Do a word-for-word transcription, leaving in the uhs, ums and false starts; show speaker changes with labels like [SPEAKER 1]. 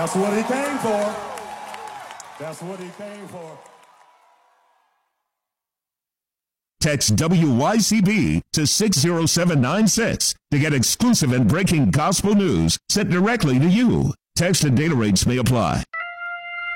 [SPEAKER 1] That's what he came for. That's what he came for.
[SPEAKER 2] Text W Y C B to six zero seven nine six to get exclusive and breaking gospel news sent directly to you. Text and data rates may apply.